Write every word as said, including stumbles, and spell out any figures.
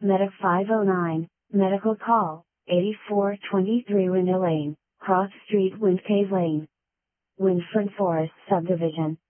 Medic five oh nine, Medical Call, eighty-four twenty-three Window Lane, Cross Street Windcave Lane. Windford Forest Subdivision.